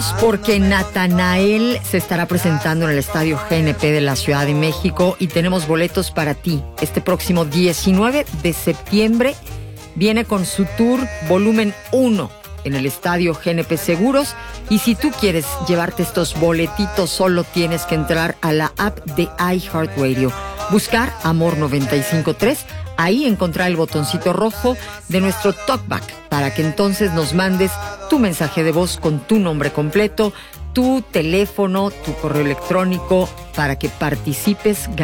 Vámonos porque Natanael se estará presentando en el Estadio GNP de la Ciudad de México y tenemos boletos para ti. Este próximo 19 de septiembre viene con su tour volumen 1 en el Estadio GNP Seguros. Y si tú quieres llevarte estos boletitos, solo tienes que entrar a la app de iHeartRadio, buscar Amor 95.3, ahí encontrar el botoncito rojo de nuestro TalkBack para que entonces nos mandes tu mensaje de voz con tu nombre completo, tu teléfono, tu correo electrónico para que participes.